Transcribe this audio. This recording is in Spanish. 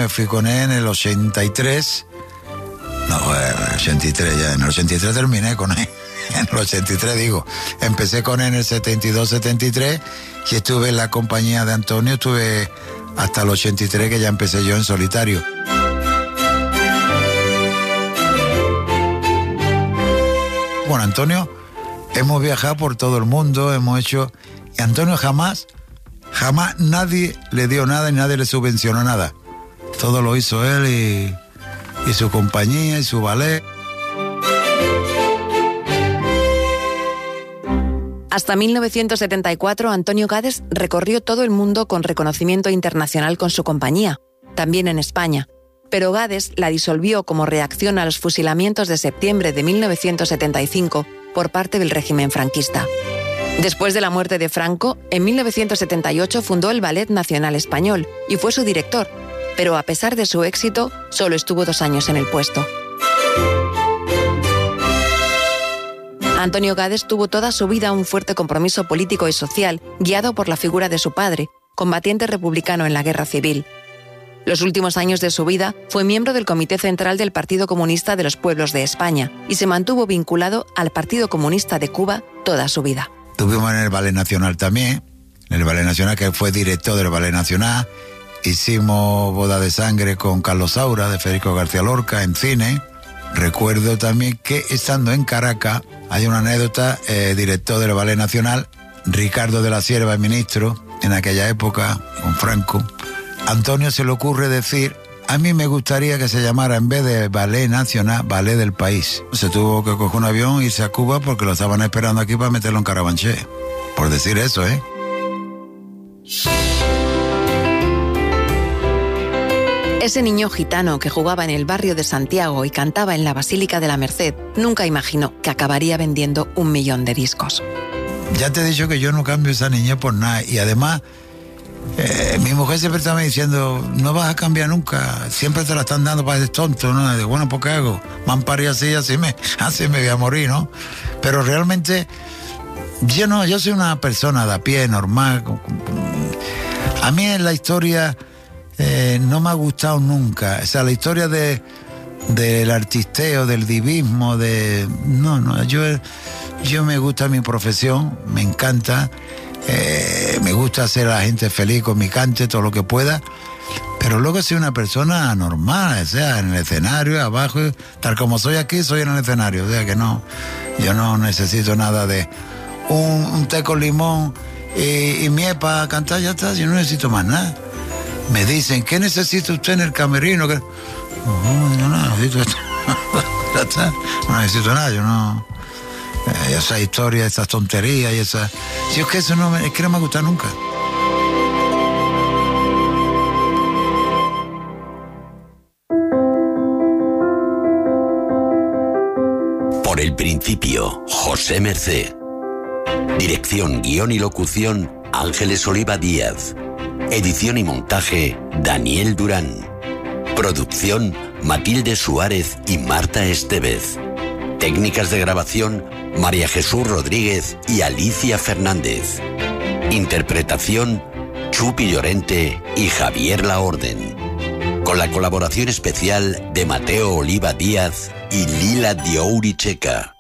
me fui con él en el 83. No, el 83 ya, en el 83 terminé con él. En el 83 digo, empecé con él en el 72-73 y estuve en la compañía de Antonio, estuve hasta el 83 que ya empecé yo en solitario. Con Antonio hemos viajado por todo el mundo, hemos hecho... Y Antonio jamás nadie le dio nada y nadie le subvencionó nada. Todo lo hizo él y su compañía y su ballet. Hasta 1974, Antonio Gades recorrió todo el mundo con reconocimiento internacional con su compañía, también en España. Pero Gades la disolvió como reacción a los fusilamientos de septiembre de 1975 por parte del régimen franquista. Después de la muerte de Franco, en 1978 fundó el Ballet Nacional Español y fue su director, pero a pesar de su éxito, solo estuvo 2 años en el puesto. Antonio Gades tuvo toda su vida un fuerte compromiso político y social, guiado por la figura de su padre, combatiente republicano en la Guerra Civil. Los últimos años de su vida fue miembro del Comité Central del Partido Comunista de los Pueblos de España y se mantuvo vinculado al Partido Comunista de Cuba toda su vida. Estuvimos en el Ballet Nacional también, en el Ballet Nacional, que fue director del Ballet Nacional. Hicimos Boda de Sangre con Carlos Saura, de Federico García Lorca, en cine. Recuerdo también que estando en Caracas, hay una anécdota, director del Ballet Nacional, Ricardo de la Cierva, ministro, en aquella época, con Franco. Antonio se le ocurre decir, a mí me gustaría que se llamara, en vez de Ballet Nacional, Ballet del País. Se tuvo que coger un avión e irse a Cuba porque lo estaban esperando aquí para meterlo en Carabanchel. Por decir eso, ¿eh? Ese niño gitano que jugaba en el barrio de Santiago y cantaba en la Basílica de la Merced nunca imaginó que acabaría vendiendo 1 millón de discos. Ya te he dicho que yo no cambio esa niñez por nada. Y además, mi mujer siempre está me diciendo, no vas a cambiar nunca, siempre te la están dando para ser tonto, ¿no? Y digo, bueno, ¿por qué hago? Me han parido así me voy a morir, ¿no? Pero realmente, yo soy una persona de a pie, normal. A mí en la historia... no me ha gustado nunca, o sea, la historia del artisteo, del divismo, yo me gusta mi profesión, me encanta, me gusta hacer a la gente feliz con mi cante, todo lo que pueda, pero luego soy una persona normal, o sea, en el escenario, abajo, tal como soy aquí, soy en el escenario, o sea que no, yo no necesito nada de un té con limón y miel para cantar, ya está, yo no necesito más nada. Me dicen, ¿qué necesita usted en el camerino? No necesito esto. Ya está. No necesito nada, yo no... esa historia, esas tonterías y esas... Si es que eso no me gusta nunca. Por el principio, José Mercé. Dirección, guión y locución, Ángeles Oliva Díaz. Edición y montaje, Daniel Durán. Producción, Matilde Suárez y Marta Estevez. Técnicas de grabación, María Jesús Rodríguez y Alicia Fernández. Interpretación, Chupi Llorente y Javier Laorden. Con la colaboración especial de Mateo Oliva Díaz y Lila Diouri Checa.